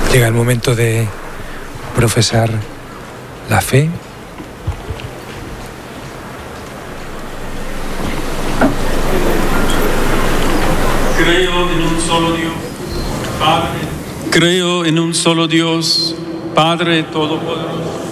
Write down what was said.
Llega el momento de profesar la fe. Creo en un solo Dios, Padre. Creo en un solo Dios, Padre Todopoderoso,